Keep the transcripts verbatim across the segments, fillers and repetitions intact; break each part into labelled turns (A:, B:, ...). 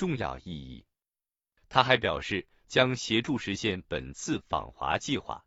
A: 重要意义。他还表示将协助实现本次访华计划。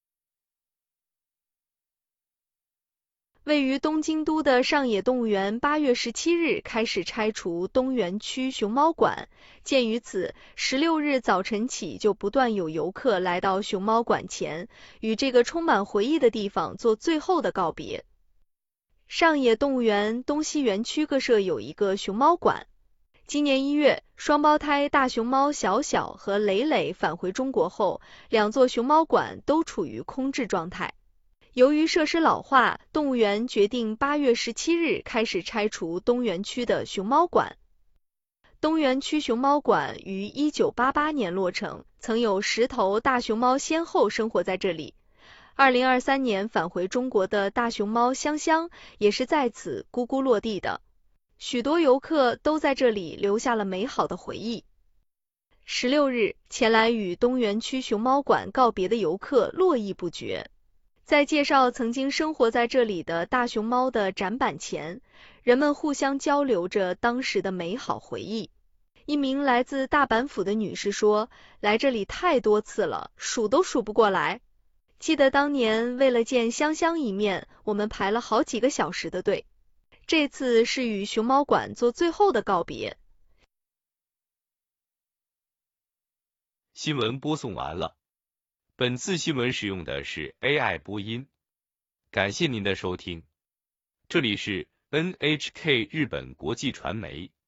B: 位于东京都的上野动物园八月十七日开始拆除东园区熊猫馆，鉴于此，十六日早晨起就不断有游客来到熊猫馆前，与这个充满回忆的地方做最后的告别。上野动物园东西园区各设有一个熊猫馆。今年一月，双胞胎大熊猫小小和蕾蕾返回中国后，两座熊猫馆都处于空置状态。由于设施老化，动物园决定八月十七日开始拆除东园区的熊猫馆。东园区熊猫馆于一九八八年落成，曾有十头大熊猫先后生活在这里。二零二三年返回中国的大熊猫香香也是在此咕咕落地的，许多游客都在这里留下了美好的回忆。十六日，前来与东园区熊猫馆告别的游客络绎不绝。在介绍曾经生活在这里的大熊猫的展板前，人们互相交流着当时的美好回忆。一名来自大阪府的女士说，来这里太多次了，数都数不过来。记得当年为了见香香一面，我们排了好几个小时的队。这次是与熊猫馆做最后的告别。
A: 新闻播送完了。本次新闻使用的是 A I 播音，感谢您的收听。这里是 N H K 日本国际传媒。